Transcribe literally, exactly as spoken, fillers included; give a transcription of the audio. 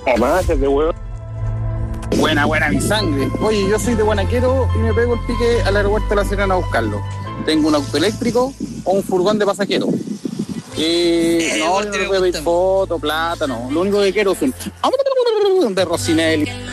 Jamás, de huevo. Buena, buena mi sangre. Oye, yo soy de Guanaquero y me pego el pique al aeropuerto de La Serena a buscarlo. Tengo un auto eléctrico o un furgón de pasajeros. Eh, no, yo no le voy a pedir foto, plata, no. Lo único que quiero es un de Rossinelli.